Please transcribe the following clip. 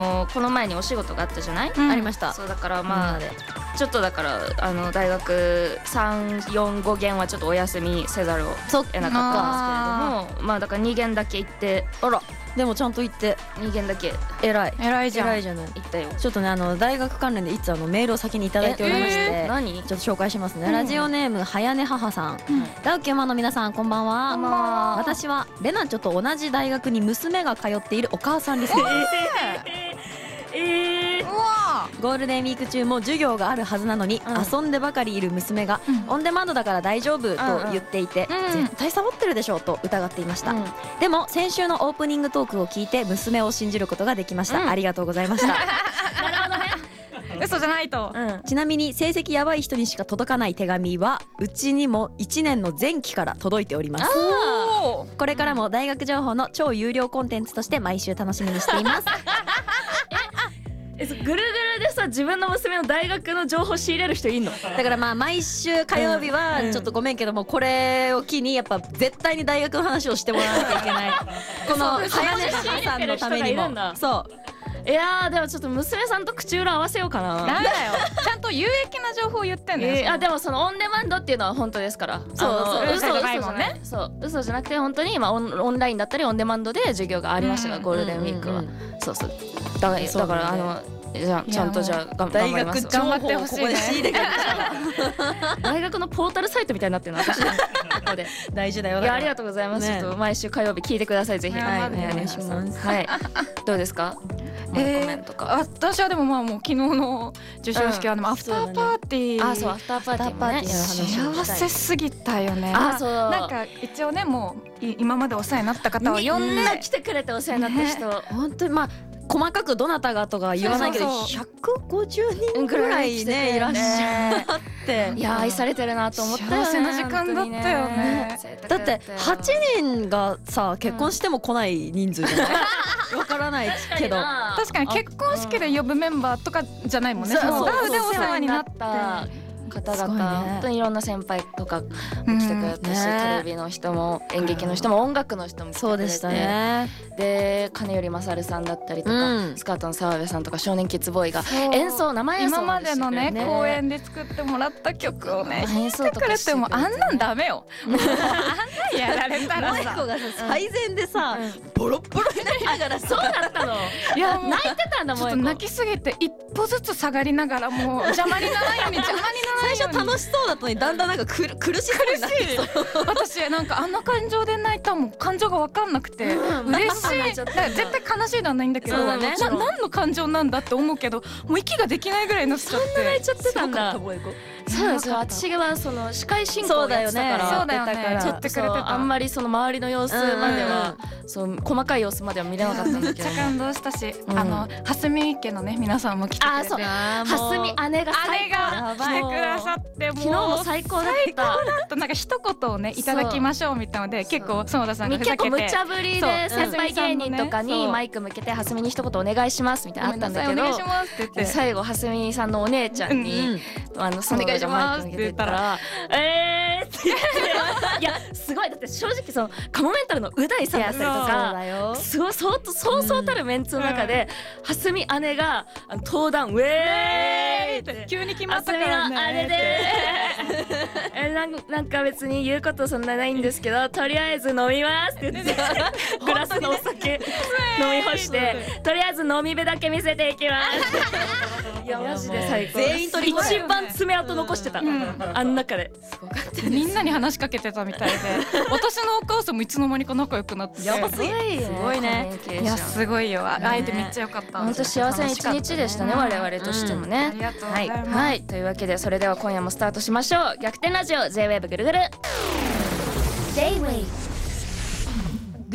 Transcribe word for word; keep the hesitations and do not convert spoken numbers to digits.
この前にお仕事があったじゃない、 うん、ありました。 そうだからまあちょっとだからあの大学さん、よん、ご限はちょっとお休みせざるを得なかったんですけれども、まあだからに限だけ行って。 あら、でもちゃんと行ってに限だけ偉い偉いじゃん。 偉いじゃない。 行ったよ。 ちょっとねあの大学関連でいつあのメールを先にいただいておりまして、 えー、何ちょっと紹介しますね、 うん、 ラジオネームはやね母さん、うん、ダウキューマンの皆さんこんばんは。 こんばんは。 私はレナチョと同じ大学に娘が通っているお母さんリスナーです。 えー、うわゴールデンウィーク中も授業があるはずなのに、うん、遊んでばかりいる娘が、うん、オンデマンドだから大丈夫と言っていて、うんうん、絶対サボってるでしょうと疑っていました、うん、でも先週のオープニングトークを聞いて娘を信じることができました、うん、ありがとうございました。なるほどね。 嘘じゃないと、 うん、ちなみに成績やばい人にしか届かない手紙はうちにもいちねんの前期から届いております。これからも大学情報の超有料コンテンツとして毎週楽しみにしています。 え、ぐるぐるでさ自分の娘の大学の情報仕入れる人いんの？ だからまあ毎週火曜日はちょっとごめんけども、これを機にやっぱ絶対に大学の話をしてもらわなきゃいけない。このはやね母さんのためにも。そう。 いやーでもちょっと娘さんと口裏合わせようかな。 ダメだよ。ちゃんと有益な情報を言ってんのよ。 えー、あでもそのオンデマンドっていうのは本当ですから。 そうそう、 嘘じゃないもんね。そう嘘じゃなくて本当に今オン、オンラインだったりオンデマンドで授業がありましたが、ゴールデンウィークは。そうそう。だからだからあの。じゃちゃんとじゃあ頑張ります。 頑張ってほしいね。 大学のポータルサイトみたいになってるの私ここで大事だよ。 いやありがとうございます。ちょっと毎週火曜日聞いてくださいぜひ。 はいお願いします。 はい。どうですか？コメントか。 私はでもまあもう昨日の授賞式はでもアフターパーティー。 あそうアフターパーティーもね。 幸せすぎたよね。 あそう。 なんか一応ねもう今までお世話になった方を呼んでみんな来てくれてお世話になった人本当にまあ。細かくどなたがとか言わないけどひゃくごじゅうにんぐらいねいらっしゃっていや愛されてるなと思ったよね。 幸せな時間だったよね。 だってはちにんがさ結婚しても来ない人数じゃない？わからないけど確かに結婚式で呼ぶメンバーとかじゃないもんね。ダウでお世話になった方々、本当にいろんな先輩とかも来てくれたし、テレビの人も演劇の人も音楽の人も来てくれて、そうでしたね。で金頼勝さんだったりとか、スカートの澤部さんとか少年キッズボーイが演奏生演奏今までのね公演で作ってもらった曲をね演奏とかしてもあんなんダメよ。あんなんやられたらさ、 萌子がさ最前でさボロボロになりながらそうだったの。いや泣いてたんだもん。 ちょっと泣きすぎて一歩ずつ下がりながらもう邪魔にならないように邪魔にならないように。 最初楽しそうだったのにだんだんなんか苦しそうになってきそう。 私なんかあんな感情で泣いたもん感情が分かんなくて嬉しい。だから絶対悲しいではないんだけど、な何の感情なんだって思うけどもう息ができないぐらいのしちゃって。 そんな泣いちゃってたんだ。そうですよ。私はその司会進行をやってたからそうだよねちょっとそうあんまりその周りの様子まではそう細かい様子までは見れなかったんだけど、 めっちゃ感動したし、あの蓮見家のね皆さんも来てくれて、 蓮見姉が姉が来てくださって昨日も最高だった。 最高だった。なんか一言をねいただきましょうみたいなので結構園田さんがふざけて結構無茶ぶりで先輩芸人とかにマイク向けて蓮見に一言お願いしますみたいなあったんだけど、最後蓮見さんのお姉ちゃんにあの園田がマイク向けてたらえーって言っていやすごいだって正直そのカモメンタルのう大さんだったりとかすごいそうそうそうたるメンツの中で蓮見姉が登壇ウェーイって急に決まったからね。 あれでえなんなんか別に言うことそんなないんですけどとりあえず飲みますって言ってグラスのお酒飲み干してとりあえず飲み部だけ見せていきます。いやマジで最高。全員取り一番爪痕残してた、うん、あん中で。すごかった。 みんなに話しかけてたみたいで私のお母さんもいつの間にか仲良くなって。 やばすぎる。すごいね。 いやすごいよ。会えてめっちゃ良かった。 本当幸せな一日でしたね我々としてもね。 ありがとうございます。 はい、というわけでそれでは今夜もスタートしましょう。逆転ラジオ J-ウェーブ ぐるぐる J-ウェーブ